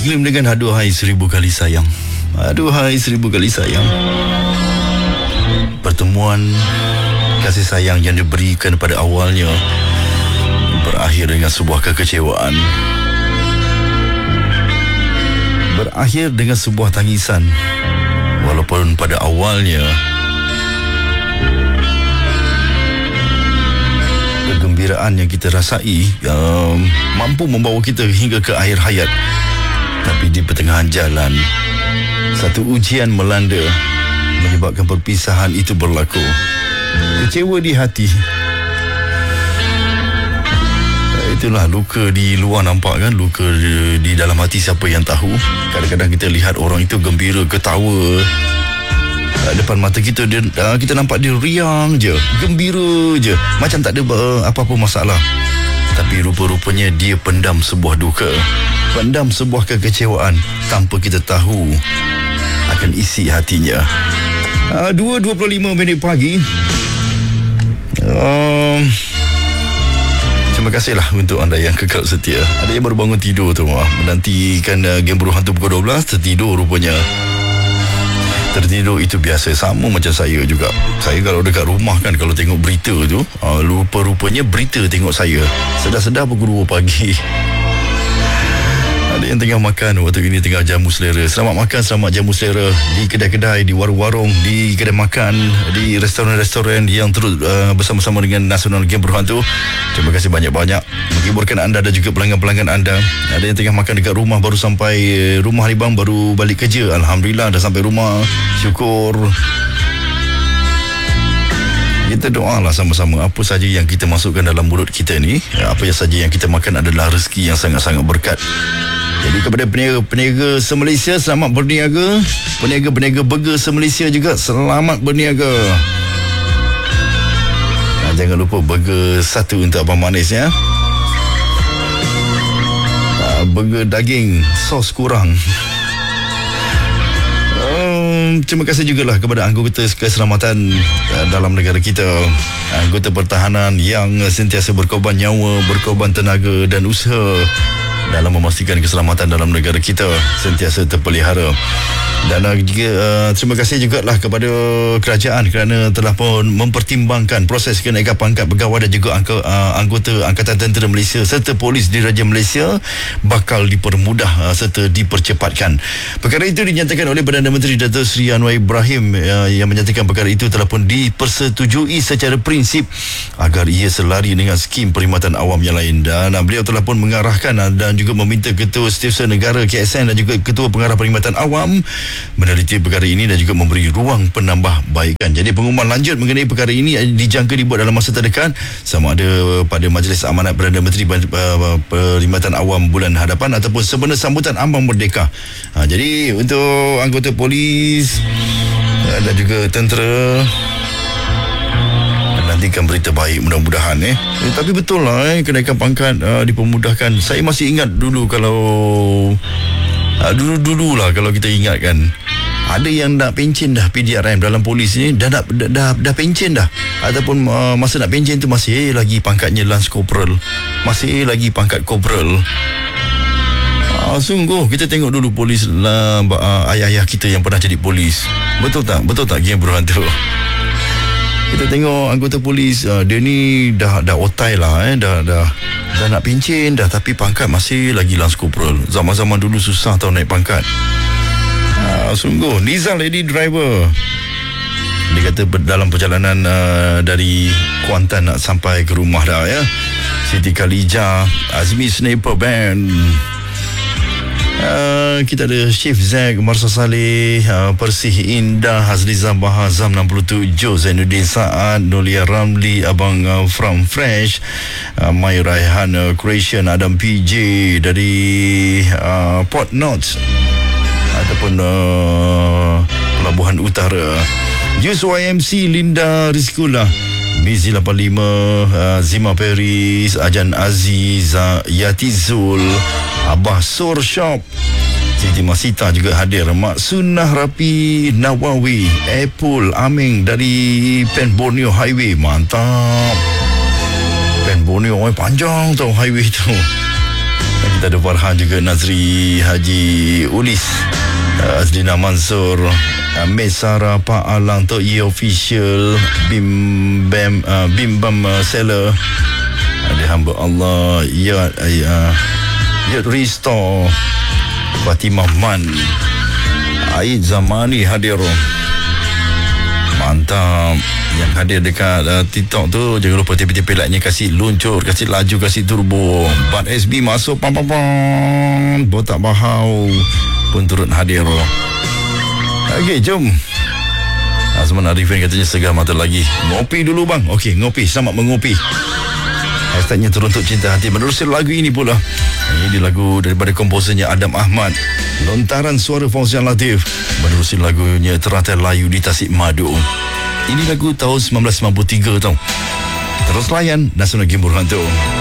Iklim dengan aduhai 1000 kali sayang. Aduhai 1000 kali sayang. Pertemuan kasih sayang yang diberikan pada awalnya berakhir dengan sebuah kekecewaan. Berakhir dengan sebuah tangisan. Walaupun pada awalnya kegembiraan yang kita rasai mampu membawa kita hingga ke akhir hayat. Tapi di pertengahan jalan, satu ujian melanda, menyebabkan perpisahan itu berlaku. Kecewa di hati. Itulah luka di luar nampak kan, luka di dalam hati siapa yang tahu. Kadang-kadang kita lihat orang itu gembira, ketawa, depan mata kita kita nampak dia riang je, gembira je, macam tak ada apa-apa masalah. Tapi rupa-rupanya dia pendam sebuah duka, pendam sebuah kekecewaan tanpa kita tahu akan isi hatinya. 2.25 pagi. Terima kasihlah untuk anda yang kekal setia. Ada yang baru bangun tidur tu, menantikan game Beruang Hantu pukul 12, tertidur rupanya. Tertidur itu biasa, sama macam saya juga. Saya kalau dekat rumah kan, kalau tengok berita tu, rupa-rupanya berita tengok saya. Sedar-sedar pukul 2 pagi. Ada yang tengah makan waktu ini, tengah jamu selera. Selamat makan, selamat jamu selera di kedai-kedai, di warung-warung, di kedai makan, di restoran-restoran yang terus bersama-sama dengan Nasional Game Beruang Hantu. Terima kasih banyak-banyak menghiburkan anda dan juga pelanggan-pelanggan anda. Ada yang tengah makan dekat rumah, baru sampai rumah ni bang, baru balik kerja. Alhamdulillah dah sampai rumah. Syukur. Kita doalah sama-sama apa saja yang kita masukkan dalam mulut kita ni, apa saja yang kita makan adalah rezeki yang sangat-sangat berkat. Jadi kepada peniaga se-Malaysia, selamat berniaga. Peniaga-peniaga burger se-Malaysia juga, selamat berniaga. Jangan lupa burger satu untuk Abang Manis ya. Burger daging, sos kurang. Terima kasih jugalah kepada anggota keselamatan dalam negara kita, anggota pertahanan yang sentiasa berkorban nyawa, berkorban tenaga dan usaha dalam memastikan keselamatan dalam negara kita sentiasa terpelihara. Dan juga terima kasih jugalah kepada kerajaan kerana telah pun mempertimbangkan proses kenaikan pangkat pegawai dan juga anggota Angkatan Tentera Malaysia serta Polis Diraja Malaysia bakal dipermudah serta dipercepatkan. Perkara itu dinyatakan oleh Perdana Menteri Datuk Seri Anwar Ibrahim yang menyatakan perkara itu telah pun dipersetujui secara prinsip agar ia selari dengan skim perkhidmatan awam yang lain. Dan beliau telah pun mengarahkan dan juga meminta Ketua Setiausaha Negara KSN dan juga Ketua Pengarah Perkhidmatan Awam meneliti perkara ini dan juga memberi ruang penambahbaikan. Jadi pengumuman lanjut mengenai perkara ini dijangka dibuat dalam masa terdekat, sama ada pada Majlis Amanat Perdana Menteri Perkhidmatan Awam bulan hadapan ataupun sebenar sambutan Ambang Merdeka. Jadi untuk anggota polis dan juga tentera, nantikan berita baik mudah-mudahan tapi betul lah kenaikan pangkat dipermudahkan. Saya masih ingat dulu kalau dulu lah, kalau kita ingat kan, ada yang nak pencen dah PDRM dalam polis ni, dah pencen dah, ataupun masa nak pencen tu masih lagi pangkatnya Lance Corporal, masih lagi pangkat Corporal. Sungguh kita tengok dulu polis lah, ayah-ayah kita yang pernah jadi polis. Betul tak Game Beruang Hantu? Kita tengok anggota polis, dia ni dah otai lah, dah nak pencen dah, tapi pangkat masih lagi Lance Corporal. Zaman-zaman dulu susah tau naik pangkat. Sungguh. Nizal Lady Driver, dia kata dalam perjalanan dari Kuantan nak sampai ke rumah dah ya. Siti Khalijah, Azmi Sniper Band, kita ada Chief Zack, Marsa Saleh, Persih Indah, Hazliza Bahazam 67, Zainuddin Saad, Nolia Ramli, Abang From Fresh, Mai Raihan Croatian, Adam PJ dari Port North ataupun Pelabuhan Utara, Jus YMC, Linda Rizkula, Mizi 85, Zima Peris, Ajan Aziz, Yati Zul, Abah Sur Shop, Siti Masita juga hadir, Mak Sunnah Rapi, Nawawi, Apple Aming dari Pen Borneo Highway. Mantap. Pen Borneo panjang tau highway tu. Kita Kita ada Farhan juga, Nazri Haji Ulis, Azlina Mansur, Mesara Pak Alang, Tok Ye Official, Bim Bam Seller, ada hamba Allah, Yud Risto, Fatimah Man, Aid Zamani hadir. Mantap. Yang hadir dekat TikTok tu, jangan lupa tipe-tipe like-nya, kasih luncur, kasih laju, kasih turbo. Bat SB masuk, pam. Botak Bahau pun turut hadir. Okey, jom. Azman Arifin katanya segar mata lagi. Ngopi dulu bang. Okey, ngopi, selamat mengopi. Hashtagnya Teruntuk Cinta Hati. Menerusi lagu ini pula. Ini lagu daripada komposernya Adam Ahmad, lontaran suara Fauzian Latif. Menerusi lagunya Teratai Layu di Tasik Madu. Ini lagu tahun 1993 tau. Terus layan Nasional Game Berhantu.